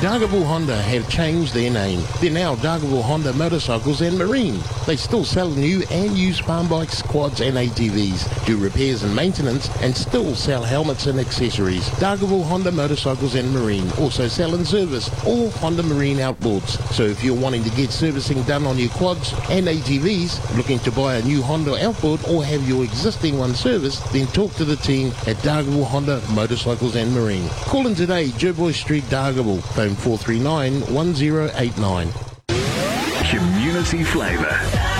Dargaville Honda have changed their name. They're now Dargaville Honda Motorcycles and Marine. They still sell new and used farm bikes, quads and ATVs, do repairs and maintenance, and still sell helmets and accessories. Dargaville Honda Motorcycles and Marine also sell and service all Honda Marine outboards. So if you're wanting to get servicing done on your quads and ATVs, looking to buy a new Honda outboard or have your existing one serviced, then talk to the team at Dargaville Honda Motorcycles and Marine. Call in today, Jerboy Street, Dargaville, phone 439 1089. Community flavour.